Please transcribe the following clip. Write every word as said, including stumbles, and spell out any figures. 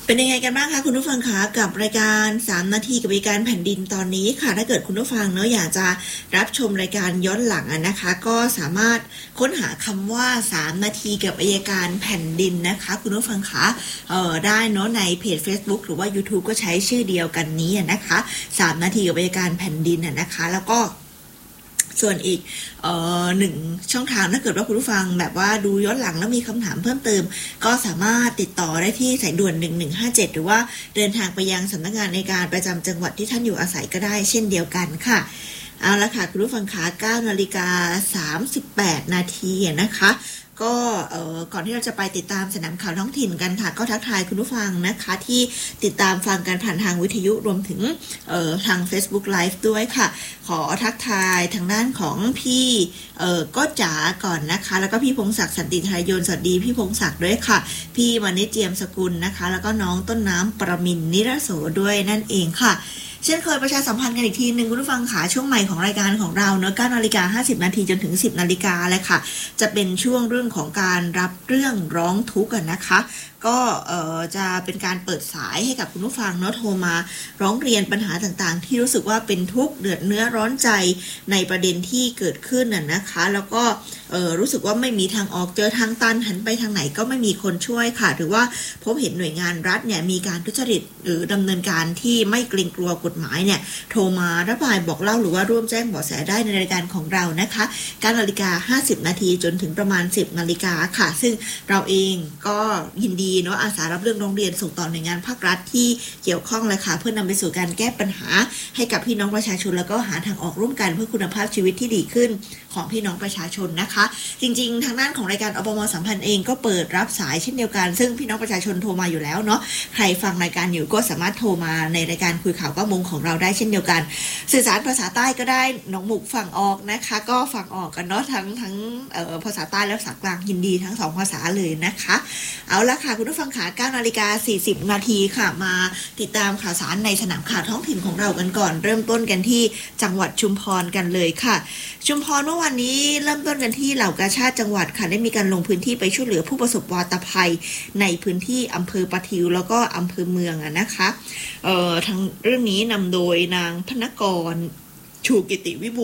เป็นยังไงกันบ้างคะคุณผู้ฟังคะกับรายการสามนาทีกับรายการแผ่นดินตอนนี้ค่ะถ้าเกิดคุณผู้ฟังเนาะอยากจะรับชมรายการย้อนหลังนะคะก็สามารถค้นหาคำว่าสามนาทีกับรายการแผ่นดินนะคะคุณผู้ฟังคะเอ่อได้เนาะในเพจ Facebook หรือว่า YouTube ก็ใช้ชื่อเดียวกันนี้นะคะสามนาทีกับรายการแผ่นดินนะคะแล้วก็ส่วนอีกเอ่อหนึ่งช่องทางถ้าเกิดว่าคุณผู้ฟังแบบว่าดูย้อนหลังแล้วมีคำถามเพิ่มเติมก็สามารถติดต่อได้ที่สายด่วนหนึ่งหนึ่งห้าเจ็ดหรือว่าเดินทางไปยังสำนักงานในการประจำจังหวัดที่ท่านอยู่อาศัยก็ได้เช่นเดียวกันค่ะเอาละค่ะคุณผู้ฟังคะเก้านาฬิกาสามสิบแปดนาทีนะคะก็ก่อนที่เราจะไปติดตามสนามข่าวท้องถิ่นกันค่ะก็ทักทายคุณผู้ฟังนะคะที่ติดตามฟังกันผ่านทางวิทยุรวมถึงทาง Facebook Live ด้วยค่ะขอทักทายทางด้านของพี่ก็จ๋าก่อนนะคะแล้วก็พี่พงศักดิ์สันติไทยโยนสวัสดีพี่พงศักดิ์ด้วยค่ะพี่มณิชเจียมสกุลนะคะแล้วก็น้องต้นน้ำประมินนิรโสด้วยนั่นเองค่ะเช่นเคยประชาสัมพันธ์กันอีกทีนึงคุณผู้ฟังขาช่วงใหม่ของรายการของเราเนอะเก้านาฬิกาห้าสิบนาทีจนถึงสิบนาฬิกาเลยค่ะจะเป็นช่วงเรื่องของการรับเรื่องร้องทุกข์กันนะคะก็เอ่อจะเป็นการเปิดสายให้กับคุณผู้ฟังเนาะโทรมาร้องเรียนปัญหาต่างๆที่รู้สึกว่าเป็นทุกข์เดือดเนื้อร้อนใจในประเด็นที่เกิดขึ้นน่ะนะคะแล้วก็เอ่อรู้สึกว่าไม่มีทางออกเจอทางตันหันไปทางไหนก็ไม่มีคนช่วยค่ะหรือว่าพบเห็นหน่วยงานรัฐเนี่ยมีการทุจริตหรือดำเนินการที่ไม่เกรงกลัวกฎหมายเนี่ยโทรมาระบายบอกเล่าหรือว่าร่วมแจ้งเบาะแสได้ในรายการของเรานะคะเก้านาฬิกาห้าสิบนาทีจนถึงประมาณสิบนาฬิกาค่ะซึ่งเราเองก็ยินดีเนาะอาสารับเรื่องร้องเรียนส่งต่อหน่วยงานภาครัฐที่เกี่ยวข้องเลยค่ะเพื่อนำไปสู่การแก้ปัญหาให้กับพี่น้องประชาชนแล้วก็หาทางออกร่วมกันเพื่อคุณภาพชีวิตที่ดีขึ้นของพี่น้องประชาชนนะคะจริงๆทางด้านของรายการอปม.สัมพันธ์เองก็เปิดรับสายเช่นเดียวกันซึ่งพี่น้องประชาชนโทรมาอยู่แล้วเนาะใครฟังรายการอยู่ก็สามารถโทรมาในรายการคุยข่าวเก้าโมงของเราได้เช่นเดียวกันสื่อสารภาษาใต้ก็ได้น้องหมุกฝั่งออกนะคะก็ฝั่งออกกันเนาะทั้งทั้งเอ่อภาษาใต้และภาษากลางยินดีทั้งสองภาษาเลยนะคะเอาละค่ะคุณผู้ฟังขาเก้านาฬิกาสี่สิบนาทีค่ะมาติดตามข่าวสารในสนามข่าวท้องถิ่นของเรากันก่อนเริ่มต้นกันที่จังหวัดชุมพรกันเลยค่ะชุมพรเมื่อวันนี้เริ่มต้นกันที่เหล่ากาชาดจังหวัดค่ะได้มีการลงพื้นที่ไปช่วยเหลือผู้ประสบวาตภัยในพื้นที่อำเภอปะทิวแล้วก็อำเภอเมืองอ่ะนะคะเอ่อทางเรื่องนี้นำโดยนางพนกรชูกิติวิบูลย์